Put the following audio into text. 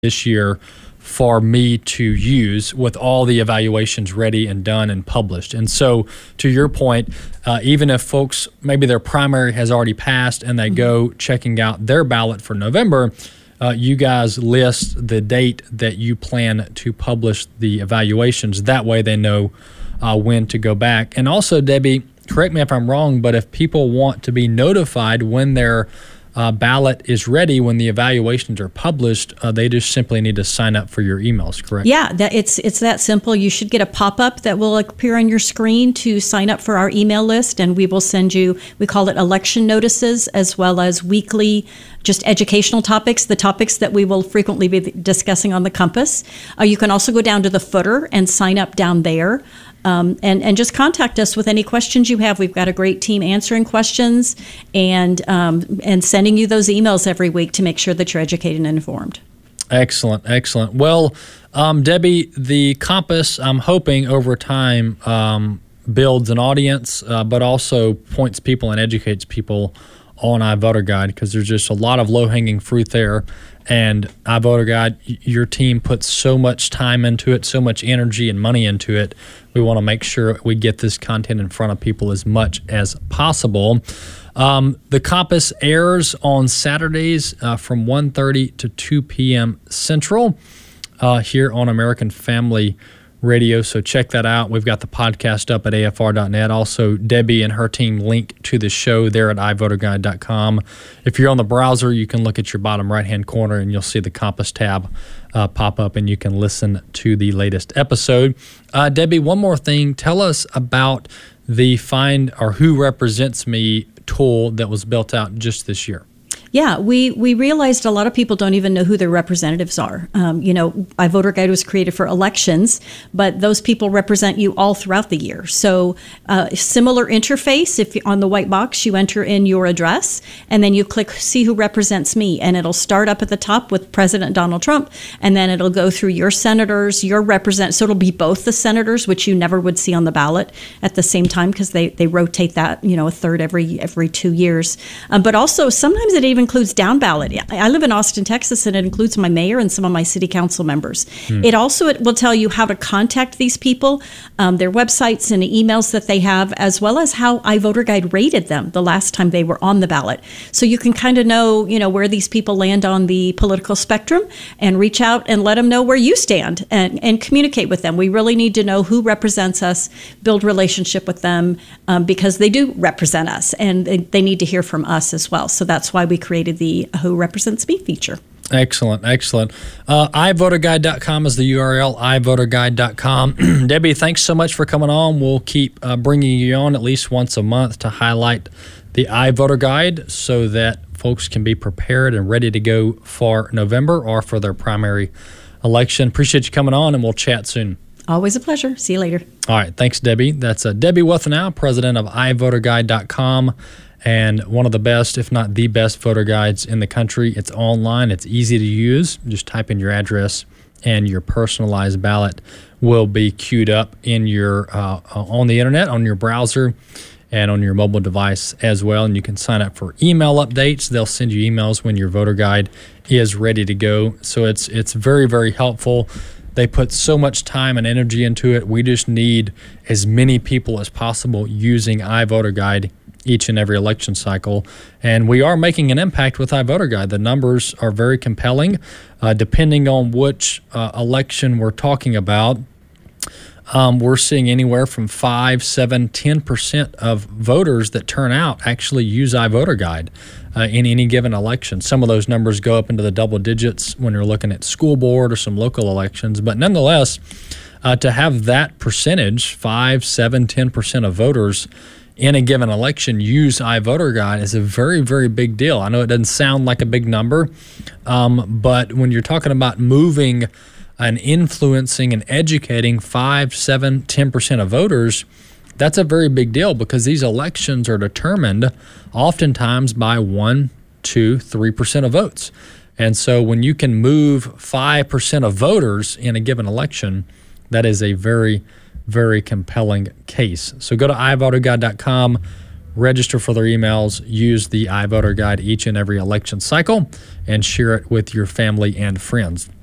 this year for me to use with all the evaluations ready and done and published. And so to your point, even if folks, maybe their primary has already passed and they go checking out their ballot for November, you guys list the date that you plan to publish the evaluations. That way they know when to go back. And also, Debbie, correct me if I'm wrong, but if people want to be notified when their ballot is ready, when the evaluations are published, they just simply need to sign up for your emails, correct? Yeah, it's that simple. You should get a pop-up that will appear on your screen to sign up for our email list, and we will send you, we call it election notices, as well as weekly just educational topics, the topics that we will frequently be discussing on the Compass. You can also go down to the footer and sign up down there. And just contact us with any questions you have. We've got a great team answering questions and sending you those emails every week to make sure that you're educated and informed. Excellent. Well, Debbie, the Compass, I'm hoping over time builds an audience, but also points people and educates people on iVoterGuide, because there's just a lot of low-hanging fruit there. And iVoterGuide, your team puts so much time into it, so much energy and money into it. We want to make sure we get this content in front of people as much as possible. The Compass airs on Saturdays from 1:30 to 2 p.m. Central here on American Family Radio, so check that out. We've got the podcast up at afr.net. Also, Debbie and her team link to the show there at iVoterGuide.com. If you're on the browser, you can look at your bottom right-hand corner and you'll see the Compass tab pop up, and you can listen to the latest episode. Debbie, one more thing. Tell us about the Find or Who Represents Me tool that was built out just this year. Yeah, we realized a lot of people don't even know who their representatives are. iVoterGuide was created for elections, but those people represent you all throughout the year. So similar interface, if on the white box you enter in your address, and then you click See Who Represents Me, and it'll start up at the top with President Donald Trump, and then it'll go through your senators, your representatives. So it'll be both the senators, which you never would see on the ballot at the same time, because they rotate that, a third every 2 years. But also sometimes it even includes down ballot. I live in Austin, Texas, and it includes my mayor and some of my city council members. It will tell you how to contact these people, their websites and emails that they have, as well as how iVoterGuide rated them the last time they were on the ballot. So you can kind of know, where these people land on the political spectrum, and reach out and let them know where you stand and communicate with them. We really need to know who represents us, build relationship with them, because they do represent us, and they need to hear from us as well. So that's why we created the Who Represents Me feature. Excellent. iVoterGuide.com is the URL, iVoterGuide.com. Debbie, thanks so much for coming on. We'll keep bringing you on at least once a month to highlight the iVoterGuide so that folks can be prepared and ready to go for November or for their primary election. Appreciate you coming on, and we'll chat soon. Always a pleasure. See you later. All right. Thanks, Debbie. That's Debbie Wuthenow, president of iVoterGuide.com. And one of the best, if not the best, voter guides in the country. It's online. It's easy to use. Just type in your address, and your personalized ballot will be queued up in your on the internet, on your browser, and on your mobile device as well. And you can sign up for email updates. They'll send you emails when your voter guide is ready to go. So it's very, very helpful. They put so much time and energy into it. We just need as many people as possible using iVoterGuide each and every election cycle. And we are making an impact with iVoterGuide. The numbers are very compelling. Depending on which election we're talking about, we're seeing anywhere from 5, 7, 10% of voters that turn out actually use iVoterGuide in any given election. Some of those numbers go up into the double digits when you're looking at school board or some local elections. But nonetheless, to have that percentage, 5, 7, 10% of voters in a given election use iVoterGuide is a very, very big deal. I know it doesn't sound like a big number, but when you're talking about moving and influencing and educating 5, 7, 10% of voters, that's a very big deal, because these elections are determined oftentimes by 1, 2, 3% of votes. And so when you can move 5% of voters in a given election, that is a very, very compelling case. So go to iVoterGuide.com, register for their emails, use the iVoterGuide each and every election cycle, and share it with your family and friends.